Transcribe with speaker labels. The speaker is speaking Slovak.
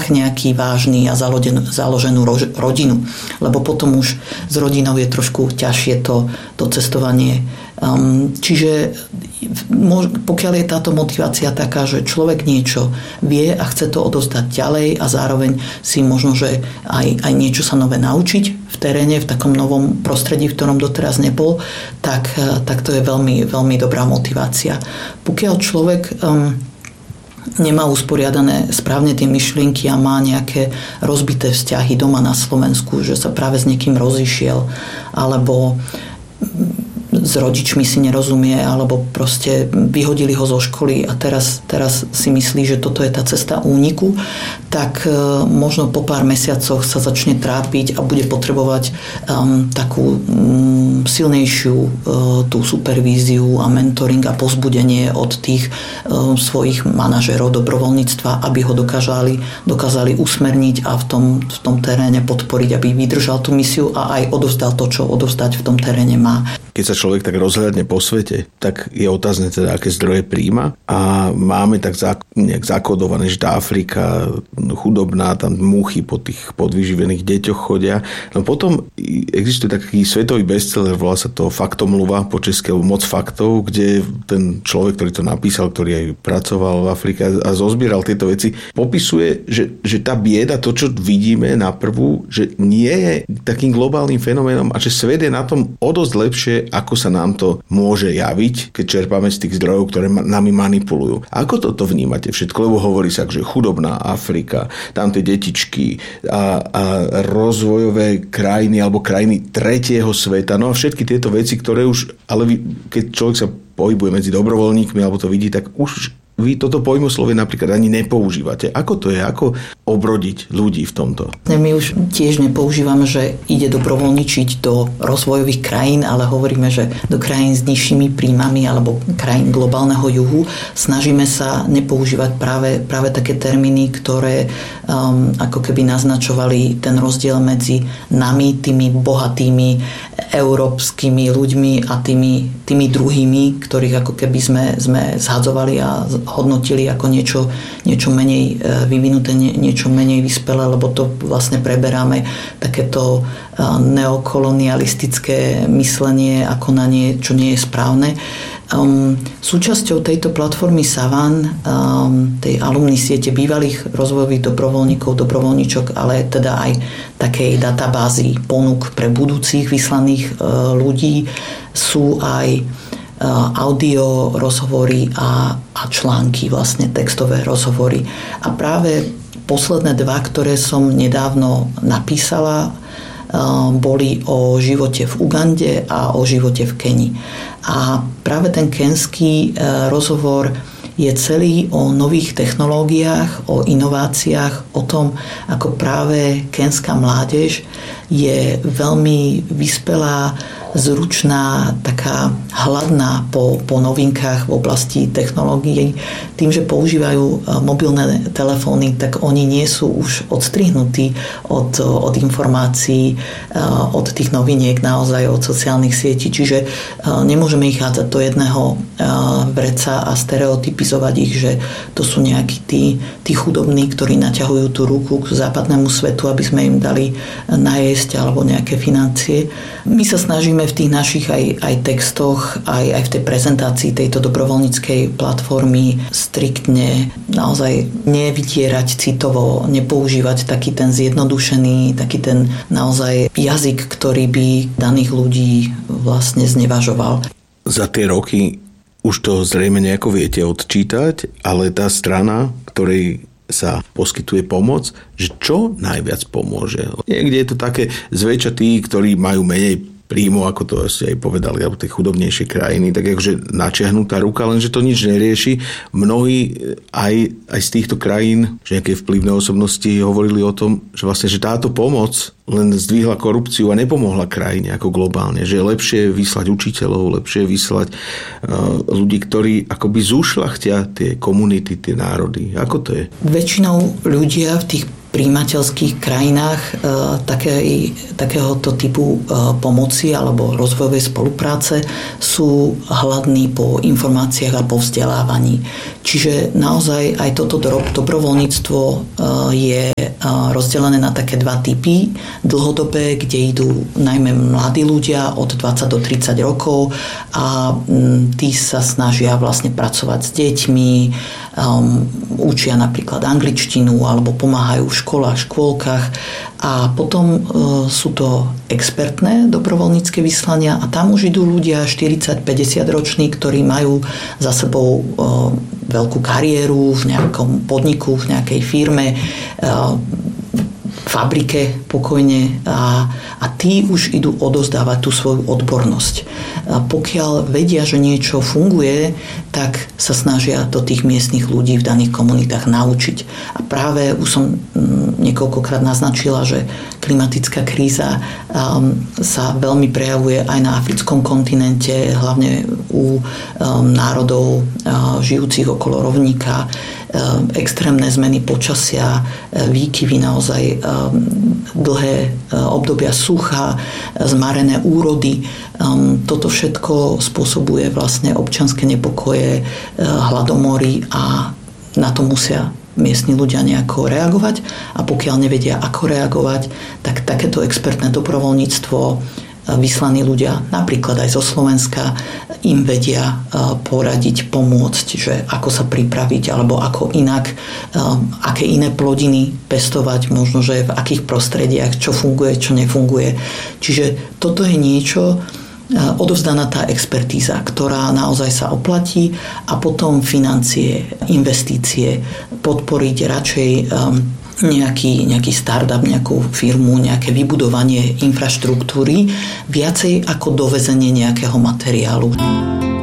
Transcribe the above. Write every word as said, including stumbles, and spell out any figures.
Speaker 1: tak nejaký vážny a založenú, založenú rodinu. Lebo potom už s rodinou je trošku ťažšie to, to cestovanie. Um, čiže pokiaľ je táto motivácia taká, že človek niečo vie a chce to odovzdať ďalej a zároveň si možno, že aj, aj niečo sa nové naučiť v teréne, v takom novom prostredí, v ktorom doteraz nebol, tak, tak to je veľmi, veľmi dobrá motivácia. Pokiaľ človek um, nemá usporiadané správne tie myšlienky a má nejaké rozbité vzťahy doma na Slovensku, že sa práve s niekým rozišiel, alebo s rodičmi si nerozumie, alebo proste vyhodili ho zo školy a teraz, teraz si myslí, že toto je tá cesta úniku, tak možno po pár mesiacoch sa začne trápiť a bude potrebovať um, takú um, silnejšiu uh, tú supervíziu a mentoring a pozbudenie od tých uh, svojich manažérov dobrovoľníctva, aby ho dokázali, dokázali usmerniť a v tom, v tom teréne podporiť, aby vydržal tú misiu a aj odovzdal to, čo odovzdať v tom teréne má.
Speaker 2: Keď sa človek tak rozhľadne po svete, tak je otázne teda, aké zdroje príjma. A máme tak nejak zakodované, že tá Afrika chudobná, tam muchy po tých podvyživených deťoch chodia. No potom existuje taký svetový bestseller, volá sa to Faktomluva, po česky Moc faktov, kde ten človek, ktorý to napísal, ktorý aj pracoval v Afrike a zozbieral tieto veci, popisuje, že, že tá bieda, to, čo vidíme na prvú, že nie je takým globálnym fenoménom a že svet je na tom o dosť lepšie, ako sa nám to môže javiť, keď čerpáme z tých zdrojov, ktoré nami manipulujú. Ako toto vnímate všetko? Lebo hovorí sa, že chudobná Afrika, tam tie detičky a, a rozvojové krajiny alebo krajiny tretieho sveta, no a všetky tieto veci, ktoré už, ale keď človek sa pohybuje medzi dobrovoľníkmi alebo to vidí, tak už vy toto pojmoslovie napríklad ani nepoužívate. Ako to je? Ako obrodiť ľudí v tomto?
Speaker 1: My už tiež nepoužívame, že ide dobrovoľničiť do rozvojových krajín, ale hovoríme, že do krajín s nižšími príjmami alebo krajín globálneho juhu. Snažíme sa nepoužívať práve, práve také termíny, ktoré um, ako keby naznačovali ten rozdiel medzi nami, tými bohatými európskymi ľuďmi a tými, tými druhými, ktorých ako keby sme, sme zhadzovali a hodnotili ako niečo, niečo menej vyvinuté, niečo menej vyspelé, lebo to vlastne preberáme takéto neokolonialistické myslenie ako na niečo nie je správne. Um, súčasťou tejto platformy Savan, um, tej alumny siete bývalých rozvojových dobrovoľníkov, dobrovoľníčok, ale teda aj takej databázy ponúk pre budúcich vyslaných uh, ľudí sú aj audio rozhovory a, a články, vlastne textové rozhovory. A práve posledné dva, ktoré som nedávno napísala, boli o živote v Ugande a o živote v Keni. A práve ten kenský rozhovor je celý o nových technológiách, o inováciách, o tom, ako práve kenská mládež je veľmi vyspelá, zručná, taká hladná po, po novinkách v oblasti technológií. Tým, že používajú mobilné telefóny, tak oni nie sú už odstrihnutí od, od informácií, od tých noviniek, naozaj od sociálnych sietí. Čiže nemôžeme ich hádzať do jedného vreca a stereotypizovať ich, že to sú nejakí tí, tí chudobní, ktorí naťahujú tú ruku k západnému svetu, aby sme im dali najesť alebo nejaké financie. My sa snažíme v tých našich aj, aj textoch, aj, aj v tej prezentácii tejto dobrovoľníckej platformy striktne naozaj nevytierať citovo, nepoužívať taký ten zjednodušený, taký ten naozaj jazyk, ktorý by daných ľudí vlastne znevažoval.
Speaker 2: Za tie roky už to zrejme nejako viete odčítať, ale tá strana, ktorej sa poskytuje pomoc, že čo najviac pomôže. Niekde je to také zväčša tí, ktorí majú menej príjmu, ako to ste aj povedali, alebo tie chudobnejšie krajiny, tak akože načiahnutá ruka, lenže to nič nerieši. Mnohí aj, aj z týchto krajín, že nejaké vplyvné osobnosti hovorili o tom, že vlastne, že táto pomoc len zdvihla korupciu a nepomohla krajine ako globálne, že je lepšie vyslať učiteľov, lepšie vyslať uh, ľudí, ktorí akoby zúšľachtia tie komunity, tie národy. Ako to je?
Speaker 1: Väčšinou ľudia v tých prijímateľských krajinách e, takej, takéhoto typu e, pomoci alebo rozvojovej spolupráce sú hladní po informáciách a po vzdelávaní. Čiže naozaj aj toto dobrovoľníctvo je rozdelené na také dva typy. Dlhodobé, kde idú najmä mladí ľudia od dvadsať do tridsať rokov a tí sa snažia vlastne pracovať s deťmi, um, učia napríklad angličtinu alebo pomáhajú v školách, škôlkach a potom uh, sú to expertné dobrovoľnícke vyslania a tam už idú ľudia štyridsať päťdesiat roční, ktorí majú za sebou uh, veľkú kariéru v nejakom podniku, v nejakej firme, fabrike pokojne a, a tí už idú odozdávať tú svoju odbornosť. A pokiaľ vedia, že niečo funguje, tak sa snažia to tých miestnych ľudí v daných komunitách naučiť. A práve už som niekoľkokrát naznačila, že klimatická kríza um, sa veľmi prejavuje aj na africkom kontinente, hlavne u um, národov uh, žijúcich okolo rovníka. Extrémne zmeny počasia, výkyvy naozaj dlhé obdobia sucha, zmarené úrody. Toto všetko spôsobuje vlastne občianske nepokoje, hladomory a na to musia miestni ľudia nejako reagovať a pokiaľ nevedia, ako reagovať, tak takéto expertné dobrovoľníctvo vyslaní ľudia, napríklad aj zo Slovenska, im vedia poradiť, pomôcť, že ako sa pripraviť, alebo ako inak, aké iné plodiny pestovať, možno, že v akých prostrediach, čo funguje, čo nefunguje. Čiže toto je niečo, odovzdaná tá expertíza, ktorá naozaj sa oplatí a potom financie, investície, podporiť radšej nejaký, nejaký startup, nejakú firmu, nejaké vybudovanie infraštruktúry, viacej ako dovezenie nejakého materiálu.